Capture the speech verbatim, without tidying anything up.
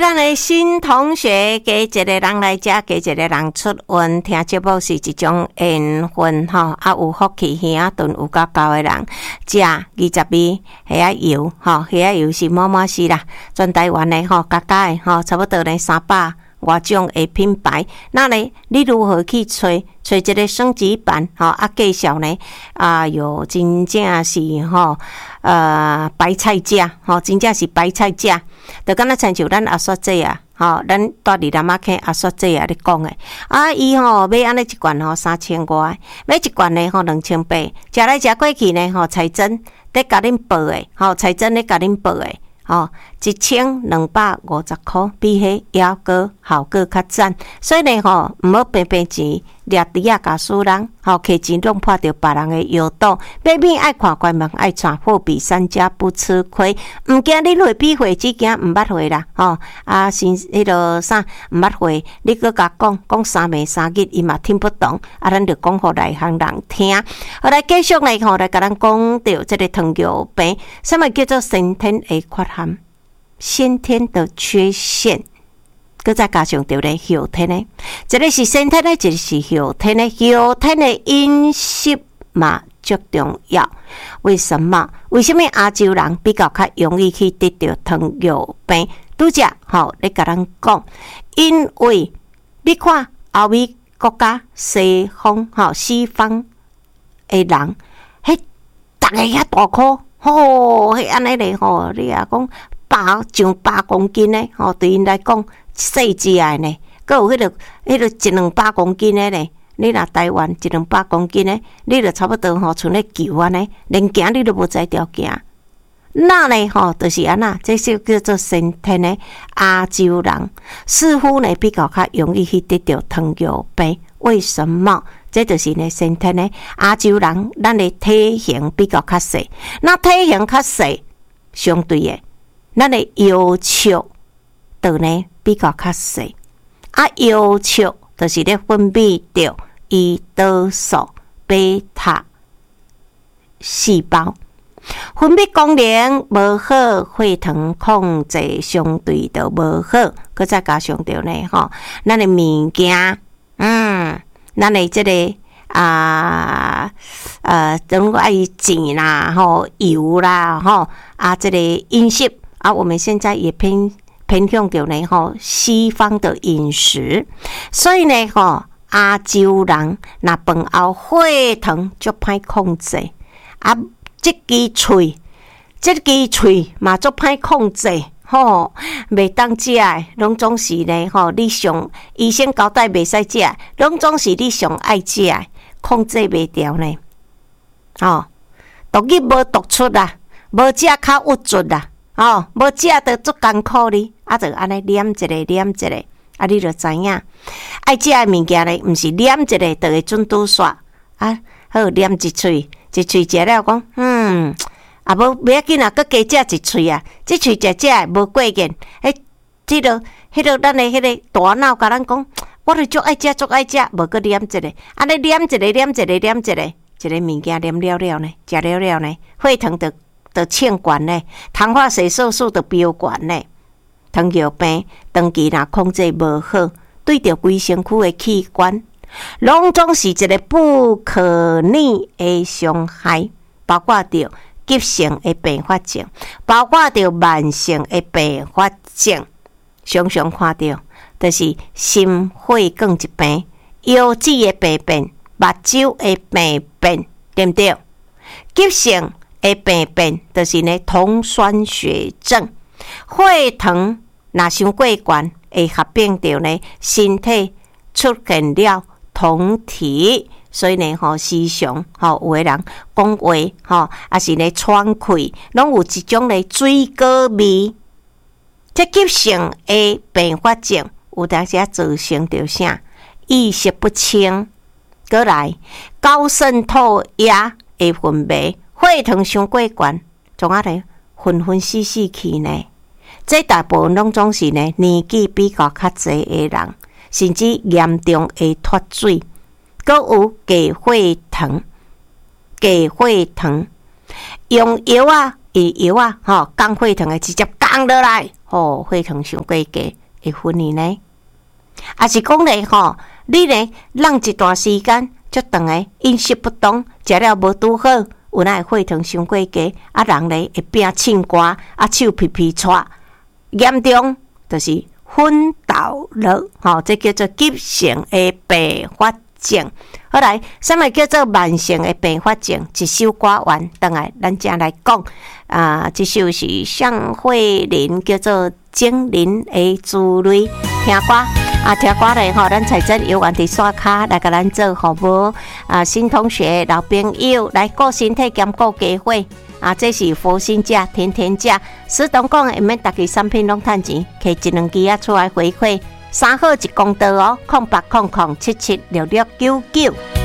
咱的新同学，加一个人来遮，加一个人出运，听节目是一种缘分吼。啊，有福气兄啊，顿有够高的人，食二十味虾仔油吼，虾仔油是满满是啦，全台湾的吼，加加的吼，差不多呢三百外种的品牌。那呢，你如何去找找一个升级版吼？啊，介绍呢啊，有真正是吼。呃，白菜价吼，真正是白菜价，就敢若亲像咱阿雪姐啊，吼，咱住伫南仔坑阿雪姐啊咧讲诶，啊，伊吼买安尼一罐吼三千外，买一罐呢吼两千八，食来食过去呢吼，彩珍咧甲恁报诶，吼，彩珍咧甲恁报诶。哦，一千两百五十块，比迄还阁效果较赞。所以呢，吼，毋好平平钱掠猪仔甲输人，吼，摕钱弄破着别人的腰肚。买米爱看关门，爱传货比三家不吃亏。毋惊你会比货，只惊毋捌货啦，吼啊，先迄落啥毋捌货，你搁甲讲讲三暝三日，伊嘛听不懂。啊，咱着讲互内行人听。后来继续来吼，来甲咱讲着即个糖尿病，什么叫做先天的缺陷？先天的缺陷，搁再加上着咧后天的，一个是先天的，一个是后天的。后天的饮食嘛足重要。为什么？为什么亚洲人比较较容易去得到糖尿病？拄则吼，咧甲咱讲，因为你看欧美国家、西方吼西方的人，迄逐个遐大颗，吼，迄安尼咧吼，你啊讲。八上八公斤呢，吼，对因来讲细只的呢，佮有迄个迄个一两百公斤的呢。你若台湾一两百公斤的，你就差不多吼，像咧球安尼，连行你都无在条行。那呢，吼，就是安那，这就叫做先天的亚洲人，似乎呢比较较容易去得到糖尿病。为什么？这就是呢先天的亚洲人，咱的体型比较较细，那体型较细，相对的。咱的腰束就呢比较较细，啊腰束就是咧分泌着胰岛素、贝塔细胞，分泌功能无好，血糖控制相对就无好，佮再加上着呢吼，咱的物件，嗯，咱的即、这个啊呃，等爱钱啦，吼油啦，吼啊，这个饮食。啊，我们现在也偏偏向着呢吼西方的饮食，所以呢吼亚洲人那饭后血糖就歹控制，啊，这支喙，这支喙嘛就歹控制，吼，袂当食的，拢总是呢吼，你上医生交代袂使食，拢总是你上爱食的，控制袂掉呢，吼，毒液无毒出啦，无食较郁卒啦。哦，无食着足艰苦哩，啊，就安尼念一个念一个，啊，你就知影，爱食的物件咧，毋是念一个就会准拄煞，啊，好念一喙，一喙食了讲，嗯，啊无不要紧啊，佮加食一喙啊，即喙食食无过瘾，诶，迄落迄落咱的迄个大脑甲咱讲，我著足爱食足爱食，无佮念一个，安尼念一个念一个念一个，一个物件念了了呢，食了了呢，血糖着。就欠管呢，糖化血色素就飙管呢，糖尿病长期若控制无好，对着规身躯的器官，拢总是一个不可逆的伤害，包括着急性的并发症，包括着慢性的并发症，常常看到就是心血管疾病、腰子的病变、目睭的病变，对不对？急性的病变就是呢酮酸血症，血糖若伤过悬，会合并着呢身体出现了酮体，所以呢吼时常吼有诶人讲话吼，也是呢喘气，拢有一种呢水果味。这急性的并发症有当时造成着啥意识不清，过来高渗透压的分泌。血糖伤过悬，总啊咧昏昏死死去呢。这大部分拢总是呢年纪比较较侪的人，甚至严重的脱水，搁有低血糖、低血糖，用药啊，用药啊，吼降血糖的直接降落来， 吼血糖伤过低会分离呢？也是讲咧吼，你咧让一段时间足长诶饮食不当，食了无拄好，有哪会血糖伤过低，啊人咧会变凊寒，啊手皮皮喘，严重就是昏倒了，吼，这叫做急性诶并发症。好来，什么叫做慢性诶并发症？一首歌完，等下咱才来讲。啊，这首是向慧琳叫做《精灵的之类》，听歌啊，听歌咧吼，咱彩珍有缘伫刷卡来甲咱做服务啊，新同学、老朋友来顾身体兼顾家伙啊，这是佛心价、天天价。史东讲会免逐个产品拢趁钱，摕一两支啊出来回馈。三好一公道哦，空八空空七七六六九九。